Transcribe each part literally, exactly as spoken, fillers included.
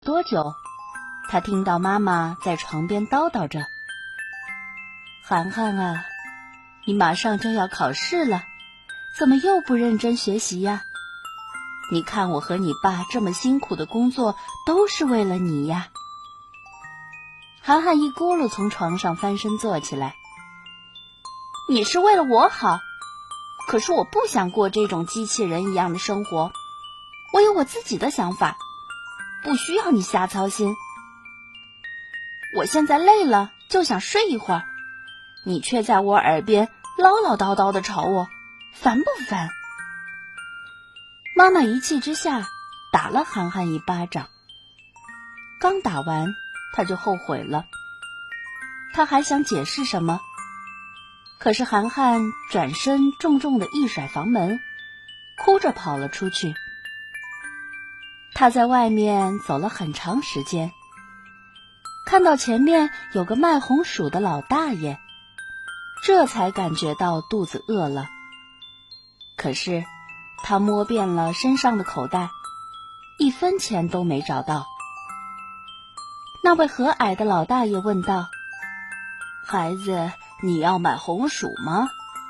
多久，他听到妈妈在床边叨叨着：“涵涵啊，你马上就要考试了，怎么又不认真学习呀？你看我和你爸这么辛苦的工作，都是为了你呀。”涵涵一咕噜从床上翻身坐起来：“你是为了我好，可是我不想过这种机器人一样的生活，我有我自己的想法，不需要你瞎操心。我现在累了，就想睡一会儿，你却在我耳边唠唠叨叨的吵我，烦不烦？”妈妈一气之下打了涵涵一巴掌，刚打完她就后悔了，她还想解释什么，可是涵涵转身重重地一甩房门，哭着跑了出去。他在外面走了很长时间，看到前面有个卖红薯的老大爷，这才感觉到肚子饿了。可是他摸遍了身上的口袋，一分钱都没找到。那位和蔼的老大爷问道：“孩子，你要买红薯吗？”“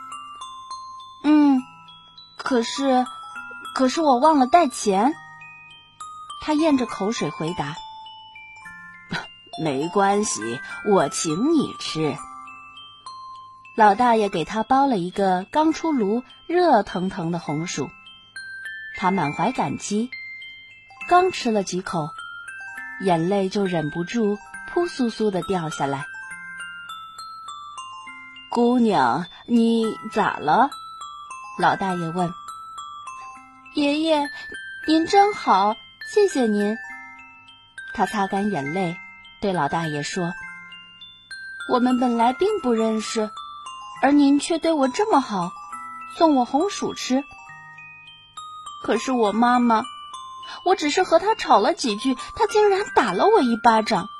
嗯，可是，可是我忘了带钱。”他咽着口水回答。“没关系，我请你吃。”老大爷给他包了一个刚出炉热腾腾的红薯，他满怀感激，刚吃了几口，眼泪就忍不住扑簌簌地掉下来。“姑娘，你咋了？”老大爷问。“爷爷，您真好，谢谢您。”他擦干眼泪，对老大爷说：“我们本来并不认识，而您却对我这么好，送我红薯吃。可是我妈妈，我只是和她吵了几句，她竟然打了我一巴掌。”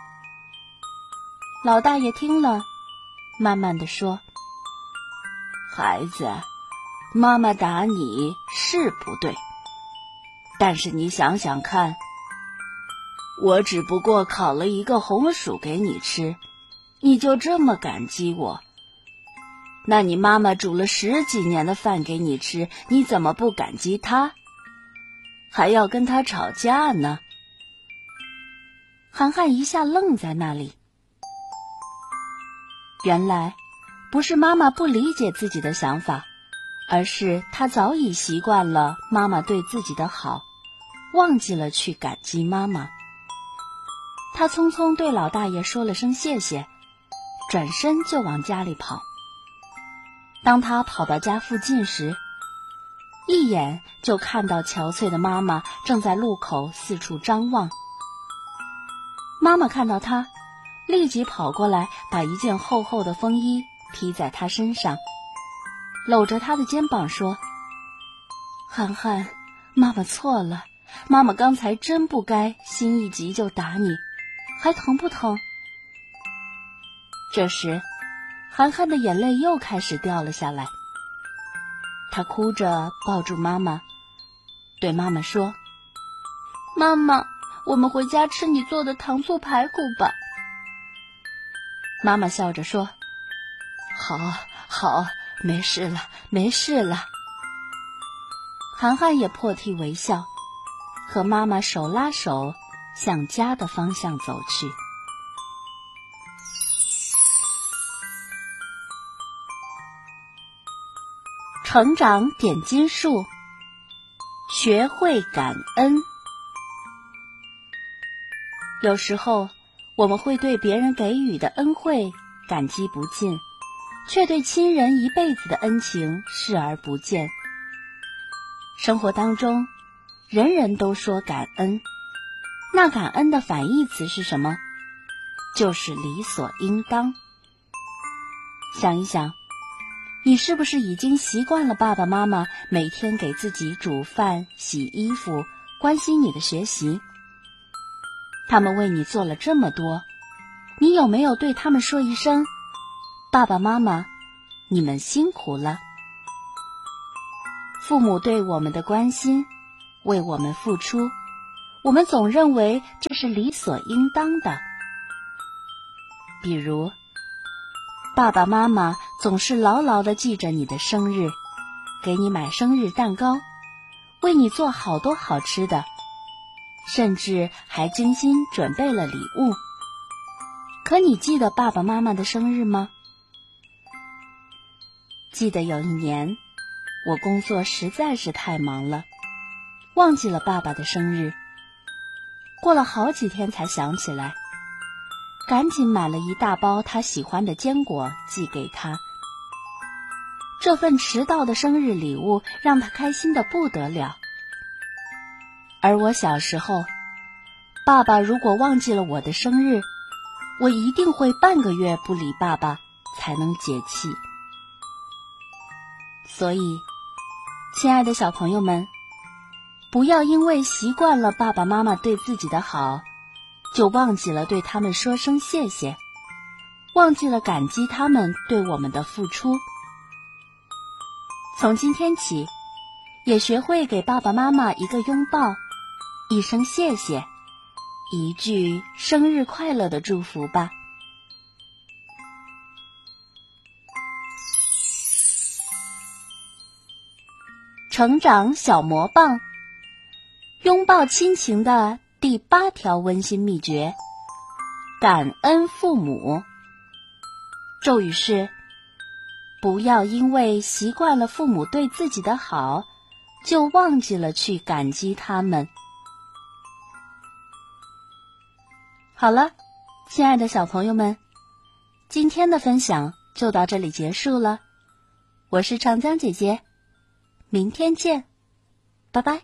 老大爷听了，慢慢地说：“孩子，妈妈打你是不对，但是你想想看，我只不过烤了一个红薯给你吃，你就这么感激我？那你妈妈煮了十几年的饭给你吃，你怎么不感激她？还要跟她吵架呢？”涵涵一下愣在那里。原来不是妈妈不理解自己的想法，而是她早已习惯了妈妈对自己的好，忘记了去感激妈妈。她匆匆对老大爷说了声谢谢，转身就往家里跑。当她跑到家附近时，一眼就看到憔悴的妈妈正在路口四处张望。妈妈看到她，立即跑过来，把一件厚厚的风衣披在她身上，搂着她的肩膀说：“涵涵，妈妈错了，妈妈刚才真不该心一急就打你，还疼不疼？”这时涵涵的眼泪又开始掉了下来，她哭着抱住妈妈，对妈妈说：“妈妈，我们回家吃你做的糖醋排骨吧。”妈妈笑着说：“好，好，没事了，没事了。”涵涵也破涕为笑，和妈妈手拉手向家的方向走去。成长点金术，学会感恩。有时候我们会对别人给予的恩惠感激不尽，却对亲人一辈子的恩情视而不见。生活当中，人人都说感恩，那感恩的反义词是什么？就是理所应当。想一想，你是不是已经习惯了爸爸妈妈每天给自己煮饭、洗衣服，关心你的学习？他们为你做了这么多，你有没有对他们说一声：“爸爸妈妈，你们辛苦了。”父母对我们的关心，为我们付出， 我们总认为这是理所应当的。比如，爸爸妈妈总是牢牢地记着你的生日，给你买生日蛋糕，为你做好多好吃的，甚至还精心准备了礼物。可你记得爸爸妈妈的生日吗？记得有一年，我工作实在是太忙了，忘记了爸爸的生日。过了好几天才想起来，赶紧买了一大包他喜欢的坚果寄给他。这份迟到的生日礼物让他开心得不得了。而我小时候，爸爸如果忘记了我的生日，我一定会半个月不理爸爸才能解气。所以，亲爱的小朋友们，不要因为习惯了爸爸妈妈对自己的好，就忘记了对他们说声谢谢，忘记了感激他们对我们的付出。从今天起，也学会给爸爸妈妈一个拥抱，一声谢谢，一句生日快乐的祝福吧。成长小魔棒，拥抱亲情的第八条温馨秘诀：感恩父母。咒语是：不要因为习惯了父母对自己的好，就忘记了去感激他们。好了，亲爱的小朋友们，今天的分享就到这里结束了。我是长江姐姐，明天见，拜拜。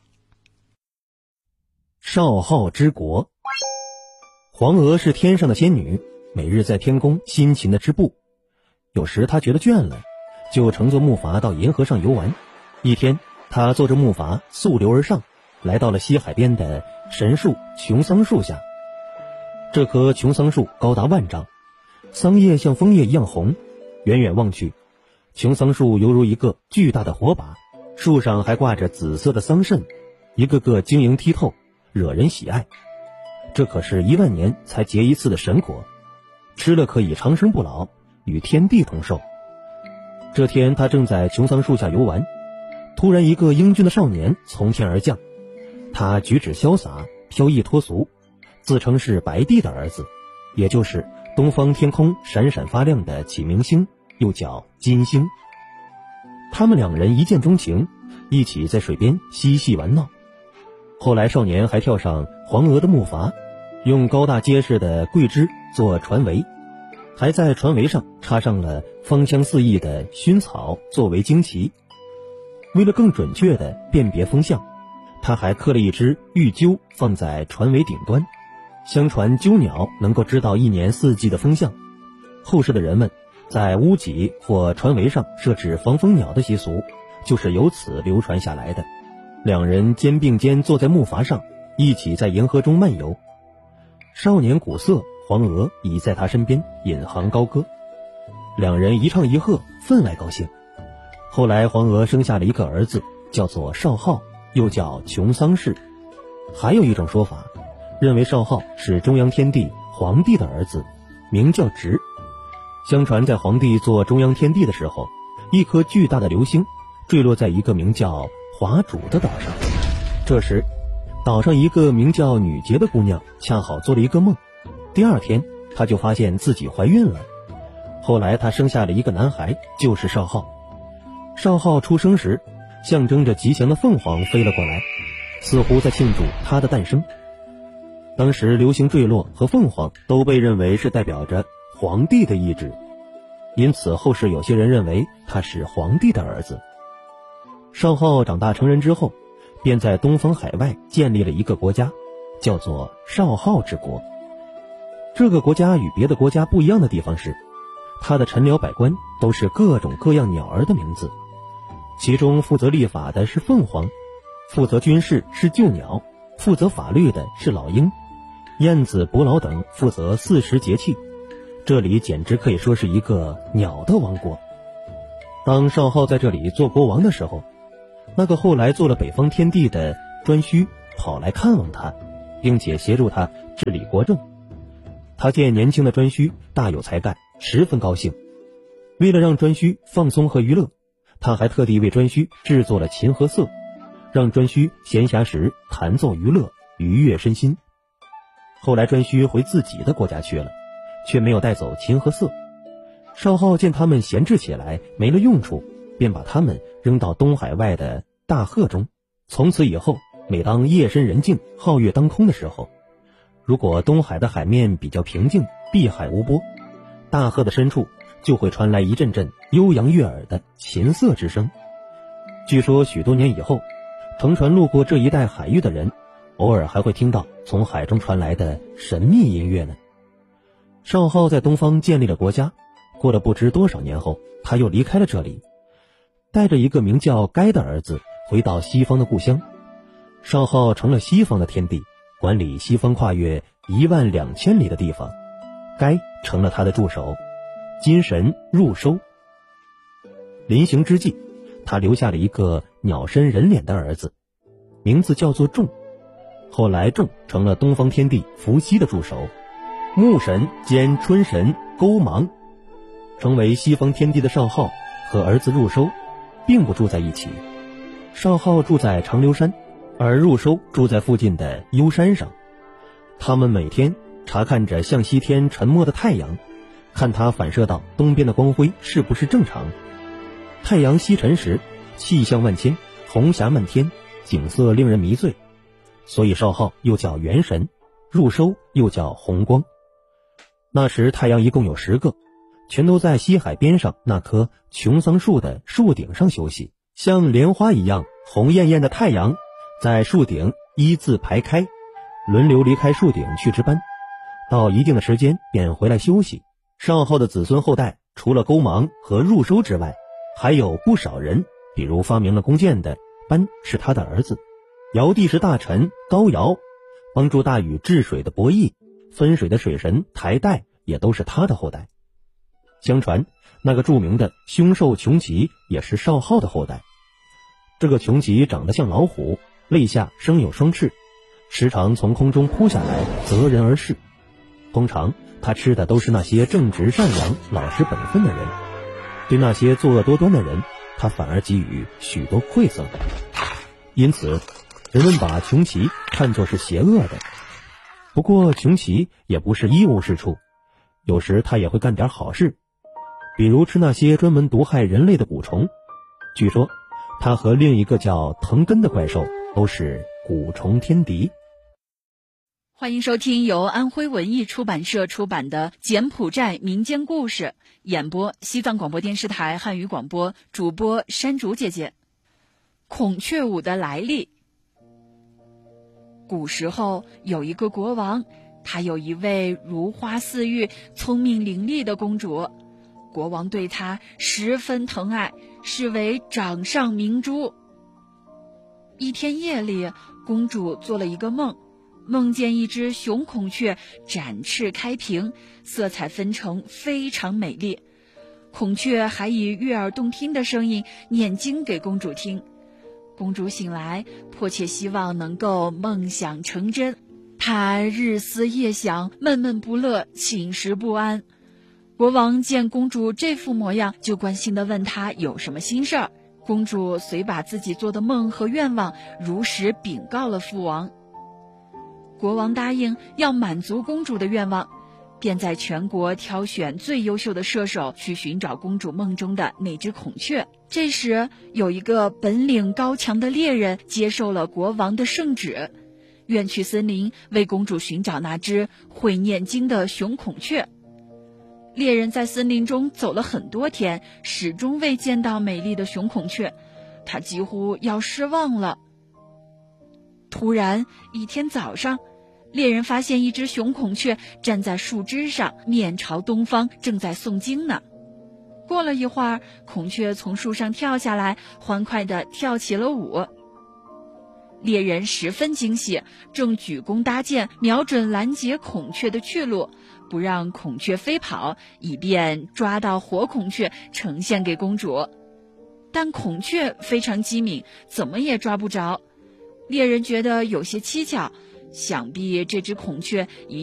少昊之国。黄娥是天上的仙女，每日在天宫辛勤的织布。有时她觉得倦了，就乘坐木筏到银河上游玩。一天，她坐着木筏溯流而上，来到了西海边的神树琼桑树下。这棵琼桑树高达万丈，桑叶像枫叶一样红，远远望去，琼桑树犹如一个巨大的火把，树上还挂着紫色的桑葚，一个个晶莹剔透，惹人喜爱。这可是一万年才结一次的神果，吃了可以长生不老，与天地同寿。这天他正在琼桑树下游玩，突然一个英俊的少年从天而降，他举止潇洒，飘逸脱俗，自称是白帝的儿子，也就是东方天空闪闪发亮的启明星，又叫金星。他们两人一见钟情，一起在水边嬉戏玩闹。后来少年还跳上黄娥的木筏，用高大结实的桂枝做船桅，还在船桅上插上了芳香四溢的薰草作为旌旗。为了更准确地辨别风向，他还刻了一只玉鸠放在船桅顶端。相传鸠鸟能够知道一年四季的风向，后世的人们在屋脊或船桅上设置防风鸟的习俗，就是由此流传下来的。两人肩并肩坐在木筏上，一起在银河中漫游。少年古色，黄娥已在他身边引吭高歌，两人一唱一和，分外高兴。后来黄娥生下了一个儿子，叫做少昊，又叫琼桑氏。还有一种说法，认为少昊是中央天帝皇帝的儿子，名叫直。相传在皇帝做中央天帝的时候，一颗巨大的流星坠落在一个名叫华主的岛上。这时岛上一个名叫女杰的姑娘恰好做了一个梦，第二天她就发现自己怀孕了。后来她生下了一个男孩，就是少昊。少昊出生时，象征着吉祥的凤凰飞了过来，似乎在庆祝他的诞生。当时流星坠落和凤凰都被认为是代表着皇帝的意志，因此后世有些人认为他是皇帝的儿子。少昊长大成人之后，便在东方海外建立了一个国家，叫做少昊之国。这个国家与别的国家不一样的地方是，他的臣僚百官都是各种各样鸟儿的名字，其中负责立法的是凤凰，负责军事是鹫鸟，负责法律的是老鹰，燕子、伯劳等负责四时节气。这里简直可以说是一个鸟的王国。当少昊在这里做国王的时候，那个后来做了北方天帝的颛顼跑来看望他， 并且协助他治理国政。他见年轻的颛顼大有才干，十分高兴。为了让颛顼放松和娱乐，他还特地为颛顼制作了琴和瑟，让颛顼闲暇时弹奏娱乐，愉悦身心。后来颛顼回自己的国家去了，却没有带走琴和瑟。少昊见他们闲置起来没了用处，便把他们扔到东海外的大壑中。从此以后，每当夜深人静，皓月当空的时候，如果东海的海面比较平静，碧海无波，大壑的深处就会传来一阵阵悠扬悦耳的琴瑟之声。据说许多年以后，乘船路过这一带海域的人，偶尔还会听到从海中传来的神秘音乐呢。少昊在东方建立了国家，过了不知多少年后，他又离开了这里，带着一个名叫该的儿子回到西方的故乡。少昊成了西方的天帝，管理西方跨越一万两千里的地方。该成了他的助手，金神入收。临行之际，他留下了一个鸟身人脸的儿子，名字叫做仲。后来仲成了东方天帝伏羲的助手，木神兼春神勾芒。成为西方天帝的少昊和儿子入收并不住在一起，少昊住在长留山，而入收住在附近的幽山上。他们每天查看着向西天沉没的太阳，看它反射到东边的光辉是不是正常。太阳西沉时，气象万千，红霞漫天，景色令人迷醉，所以少昊又叫元神，入收又叫红光。那时太阳一共有十个，全都在西海边上那棵琼桑树的树顶上休息，像莲花一样红艳艳的太阳在树顶一字排开，轮流离开树顶去值班，到一定的时间便回来休息。少昊的子孙后代除了勾芒和入收之外，还有不少人，比如发明了弓箭的班是他的儿子，尧帝是大臣高尧，帮助大禹治水的伯益，分水的水神台代也都是他的后代。相传那个著名的凶兽穷奇也是少昊的后代。这个穷奇长得像老虎，肋下生有双翅，时常从空中扑下来择人而噬。通常他吃的都是那些正直善良老实本分的人，对那些作恶多端的人，他反而给予许多馈赠。因此人们把穷奇看作是邪恶的。不过穷奇也不是一无是处，有时他也会干点好事，比如吃那些专门毒害人类的蛊虫。据说他和另一个叫藤根的怪兽都是蛊虫天敌。 欢迎收听由安徽文艺出版社出版的《柬埔寨民间故事》，演播西藏广播电视台汉语广播，主播山竹姐姐。孔雀舞的来历。古时候有一个国王，他有一位如花似玉、聪明伶俐的公主，国王对她十分疼爱，视为掌上明珠。一天夜里，公主做了一个梦，梦见一只雄孔雀展翅开屏，色彩纷呈，非常美丽。孔雀还以悦耳动听的声音念经给公主听。公主醒来，迫切希望能够梦想成真。她日思夜想，闷闷不乐，寝食不安。国王见公主这副模样，就关心地问她有什么心事儿。公主遂把自己做的梦和愿望如实禀告了父王。国王答应要满足公主的愿望，便在全国挑选最优秀的射手去寻找公主梦中的那只孔雀。这时有一个本领高强的猎人接受了国王的圣旨，愿去森林为公主寻找那只会念经的雄孔雀。猎人在森林中走了很多天，始终未见到美丽的雄孔雀，他几乎要失望了。突然一天早上，猎人发现一只雄孔雀站在树枝上，面朝东方，正在诵经呢。过了一会儿，孔雀从树上跳下来，欢快地跳起了舞。猎人十分惊喜，正举弓搭箭，瞄准拦截孔雀的去路，不让孔雀飞跑，以便抓到活孔雀呈现给公主。但孔雀非常机敏，怎么也抓不着。猎人觉得有些蹊跷， 想必这只孔雀一